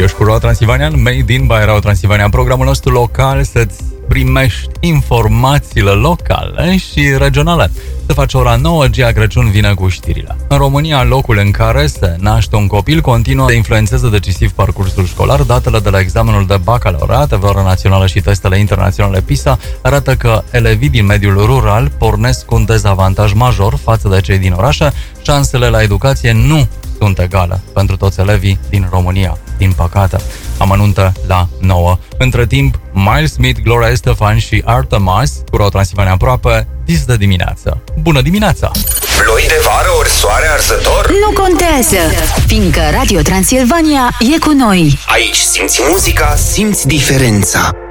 Radio și cu Radio Transilvanian, Made in by Radio Transilvanian, programul nostru local să-ți primești informațiile locale și regionale. Se face ora 9, Gia Crăciun vine cu știrile. În România, locul în care se naște un copil continuă să influențeze decisiv parcursul școlar. Datele de la examenul de bacalaureat, evaluarea națională și testele internaționale PISA arată că elevii din mediul rural pornesc cu un dezavantaj major față de cei din orașe. Șansele la educație nu sunt egale pentru toți elevii din România, din păcate. Amănunte la 9. Între timp, Miles Smith, Gloria Estefan și Artemis cu Radio Transilvania aproape, dis de dimineață. Bună dimineața! Ploi de vară ori soare arzător? Nu contează, fiindcă Radio Transilvania e cu noi. Aici simți muzica, simți diferența.